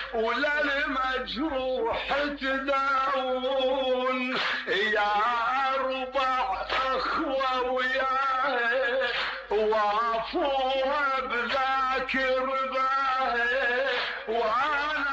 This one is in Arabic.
وللمجروح تداوون يا 4 اخوة وياه وافوها بذاك رباه